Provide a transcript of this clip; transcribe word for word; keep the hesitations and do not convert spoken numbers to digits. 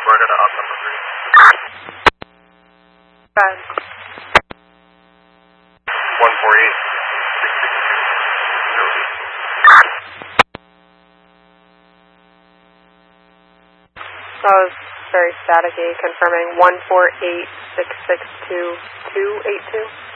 We're to up number three. Five. one four eight, six six two, zero eight. That was very staticky, confirming one four eight, six six two, two eight two.